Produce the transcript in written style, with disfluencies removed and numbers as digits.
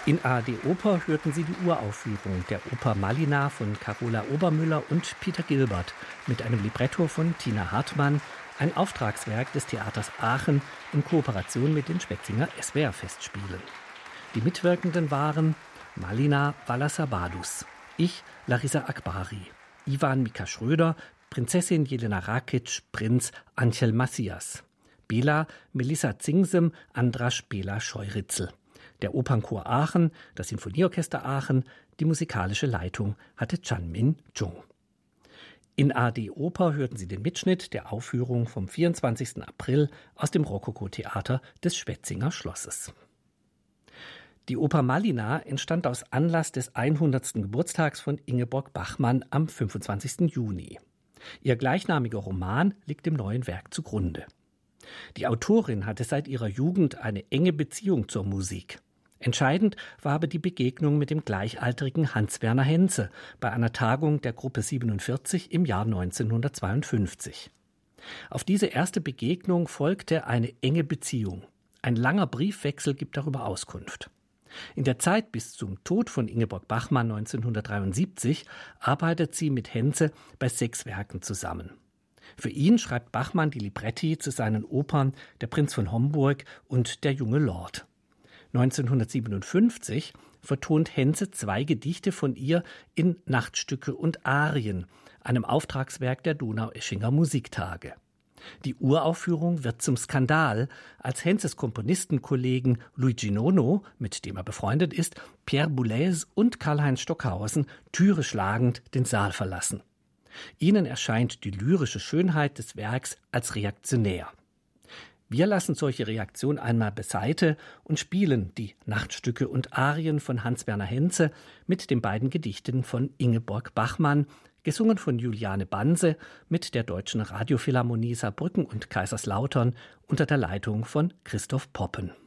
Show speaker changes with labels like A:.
A: In ARD Oper hörten Sie die Uraufführung der Oper Malina von Carola Obermüller und Peter Gilbert mit einem Libretto von Tina Hartmann, ein Auftragswerk des Theaters Aachen in Kooperation mit den Spezinger SWR-Festspielen. Die Mitwirkenden waren Malina Valasabadus, ich Larissa Akbari, Ivan Mika Schröder, Prinzessin Jelena Rakic, Prinz Anchel Macias, Bela Melissa Zingsem, Andras Bela Scheuritzel. Der Opernchor Aachen, das Sinfonieorchester Aachen, die musikalische Leitung hatte Chanmin Chung. In ARD Oper hörten Sie den Mitschnitt der Aufführung vom 24. April aus dem Rokoko-Theater des Schwetzinger Schlosses. Die Oper Malina entstand aus Anlass des 100. Geburtstags von Ingeborg Bachmann am 25. Juni. Ihr gleichnamiger Roman liegt dem neuen Werk zugrunde. Die Autorin hatte seit ihrer Jugend eine enge Beziehung zur Musik. Entscheidend war aber die Begegnung mit dem gleichaltrigen Hans-Werner Henze bei einer Tagung der Gruppe 47 im Jahr 1952. Auf diese erste Begegnung folgte eine enge Beziehung. Ein langer Briefwechsel gibt darüber Auskunft. In der Zeit bis zum Tod von Ingeborg Bachmann 1973 arbeitet sie mit Henze bei 6 Werken zusammen. Für ihn schreibt Bachmann die Libretti zu seinen Opern Der Prinz von Homburg und Der junge Lord. 1957 vertont Henze 2 Gedichte von ihr in Nachtstücke und Arien, einem Auftragswerk der Donaueschinger Musiktage. Die Uraufführung wird zum Skandal, als Henzes Komponistenkollegen Luigi Nono, mit dem er befreundet ist, Pierre Boulez und Karl-Heinz Stockhausen Türe schlagend den Saal verlassen. Ihnen erscheint die lyrische Schönheit des Werks als reaktionär. Wir lassen solche Reaktion einmal beiseite und spielen die Nachtstücke und Arien von Hans-Werner Henze mit den beiden Gedichten von Ingeborg Bachmann, gesungen von Juliane Banse mit der Deutschen Radiophilharmonie Saarbrücken und Kaiserslautern unter der Leitung von Christoph Poppen.